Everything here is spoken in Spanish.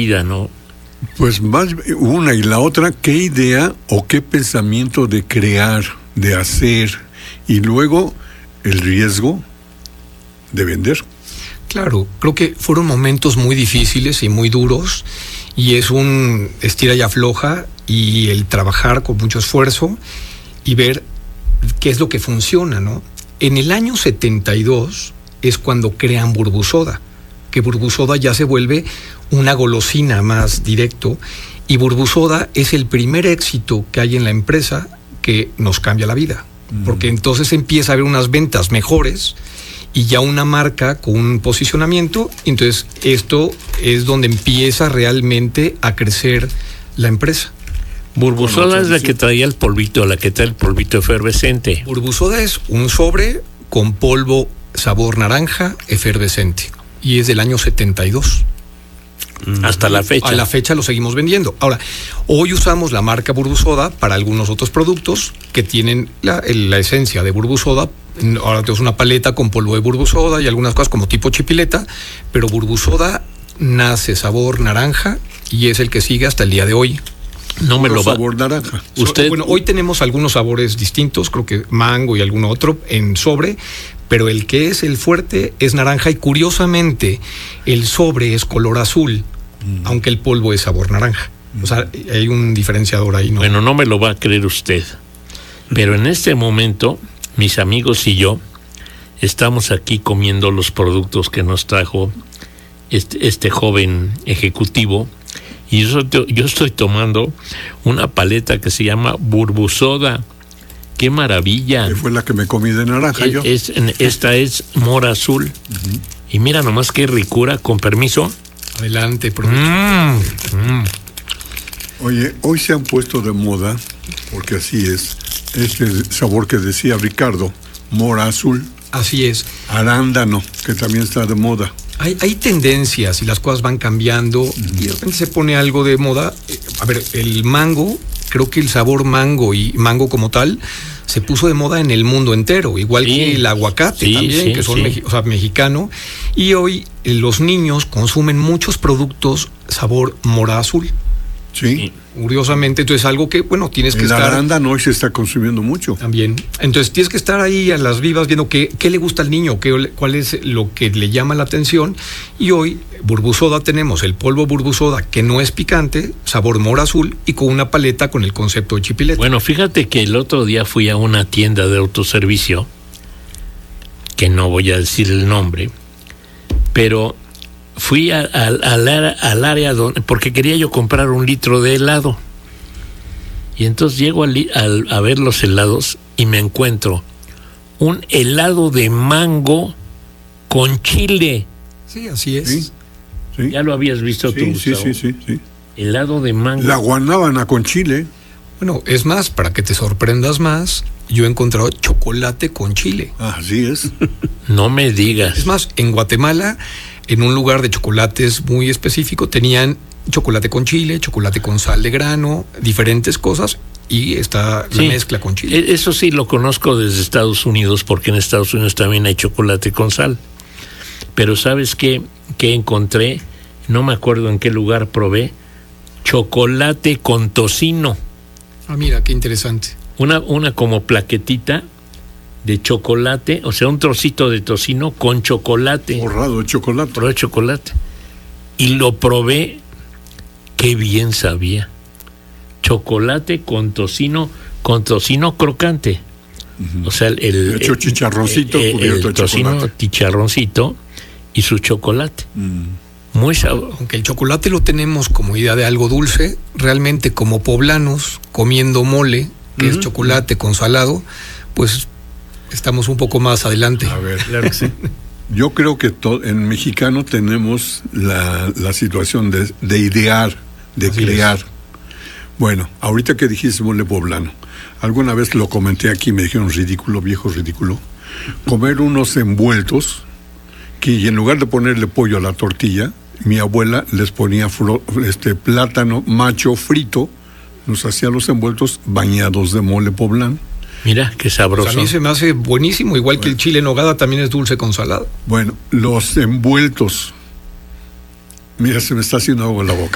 vida, ¿no? Pues más una y la otra, ¿qué idea o qué pensamiento de crear, de hacer, y luego el riesgo de vender? Claro, creo que fueron momentos muy difíciles y muy duros, y es un estira y afloja, y el trabajar con mucho esfuerzo y ver qué es lo que funciona, ¿no? En el año 72 es cuando crean Burbusoda, que Burbusoda ya se vuelve una golosina más directo, y Burbusoda es el primer éxito que hay en la empresa que nos cambia la vida, porque entonces empieza a haber unas ventas mejores y ya una marca con un posicionamiento. Entonces esto es donde empieza realmente a crecer la empresa. Burbusoda es la que traía el polvito, la que trae el polvito efervescente. Burbusoda es un sobre con polvo sabor naranja efervescente, y es del año 72. Hasta la fecha. A la fecha lo seguimos vendiendo. Ahora, hoy usamos la marca Burbusoda para algunos otros productos que tienen la esencia de Burbusoda. Ahora tenemos una paleta con polvo de Burbusoda y algunas cosas como tipo chipileta, pero Burbusoda nace sabor naranja y es el que sigue hasta el día de hoy. No me lo va. Sabor naranja. Usted. Bueno, hoy tenemos algunos sabores distintos, creo que mango y alguno otro en sobre, pero el que es el fuerte es naranja, y curiosamente el sobre es color azul, aunque el polvo es sabor naranja. O sea, hay un diferenciador ahí, ¿no? Bueno, no me lo va a creer usted, pero en este momento mis amigos y yo estamos aquí comiendo los productos que nos trajo este joven ejecutivo, y yo estoy tomando una paleta que se llama Burbusoda. ¡Qué maravilla! Que fue la que me comí de naranja yo. Esta es mora azul. Y mira nomás qué ricura, con permiso. Adelante, provecho. Oye, hoy se han puesto de moda, porque así es, este sabor que decía Ricardo, mora azul. Así es. Arándano, que también está de moda. Hay tendencias y las cosas van cambiando, y de repente se pone algo de moda. A ver, el mango, creo que el sabor mango y mango como tal se puso de moda en el mundo entero, igual que el aguacate también, que son mexicano, y hoy los niños consumen muchos productos sabor mora azul. Sí. Curiosamente, entonces algo que, bueno, tienes que estar... El arándano hoy se está consumiendo mucho. También. Entonces tienes que estar ahí a las vivas viendo qué le gusta al niño, cuál es lo que le llama la atención. Y hoy, Burbusoda, tenemos el polvo Burbusoda, que no es picante, sabor mora azul, y con una paleta con el concepto de chipileta. Bueno, fíjate que el otro día fui a una tienda de autoservicio, que no voy a decir el nombre, pero fui al área porque quería yo comprar 1 litro de helado. Y entonces llego a ver los helados y me encuentro un helado de mango con chile. Sí, así es. Sí. ¿Ya lo habías visto tú, Gustavo? Sí. Helado de mango. La guanábana con chile. Bueno, es más, para que te sorprendas más, yo he encontrado chocolate con chile. Así es. No me digas. Es más, en Guatemala, en un lugar de chocolates muy específico, tenían chocolate con chile, chocolate con sal de grano, diferentes cosas, y está la mezcla con chile. Eso sí lo conozco desde Estados Unidos, porque en Estados Unidos también hay chocolate con sal. Pero ¿sabes qué encontré? No me acuerdo en qué lugar probé. Chocolate con tocino. Ah, mira, qué interesante. Una como plaquetita de chocolate, o sea, un trocito de tocino con chocolate. Forrado de chocolate. Forrado de chocolate. Y lo probé, qué bien sabía. Chocolate con tocino crocante. O sea, el hecho chicharroncito cubierto el de tocino chocolate. Chicharroncito y su chocolate. Muy sabroso. Aunque el chocolate lo tenemos como idea de algo dulce, realmente como poblanos comiendo mole, que es chocolate con salado, pues estamos un poco más adelante. A ver, claro que sí. Yo creo que en mexicano tenemos la situación de idear, de así crear. Es. Bueno, ahorita que dijiste mole poblano, alguna vez lo comenté aquí, me dijeron ridículo, viejo ridículo, comer unos envueltos que en lugar de ponerle pollo a la tortilla, mi abuela les ponía plátano macho frito, nos hacía los envueltos bañados de mole poblano. Mira, qué sabroso. Pues a mí se me hace buenísimo, igual que el chile en nogada también es dulce con salado. Bueno, los envueltos. Mira, se me está haciendo agua en la boca.